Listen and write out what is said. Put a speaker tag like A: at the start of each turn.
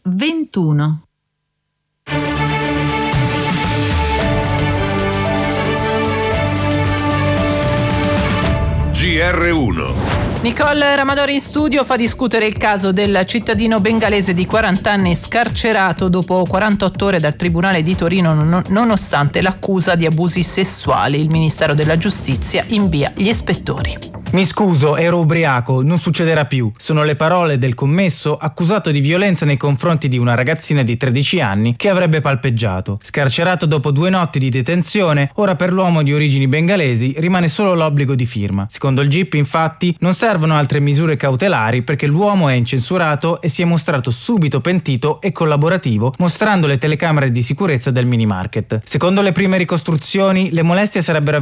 A: 21.
B: GR1.
C: Nicole Ramadori in studio fa discutere il caso del cittadino bengalese di 40 anni scarcerato dopo 48 ore dal Tribunale di Torino nonostante l'accusa di abusi sessuali. Il Ministero della Giustizia invia gli ispettori.
D: Mi scuso, ero ubriaco, non succederà più. Sono le parole del commesso accusato di violenza nei confronti di una ragazzina di 13 anni che avrebbe palpeggiato. Scarcerato dopo 2 notti di detenzione, ora per l'uomo di origini bengalesi rimane solo l'obbligo di firma. Secondo il GIP, infatti, non servono altre misure cautelari perché l'uomo è incensurato e si è mostrato subito pentito e collaborativo, mostrando le telecamere di sicurezza del minimarket. Secondo le prime ricostruzioni, le molestie sarebbero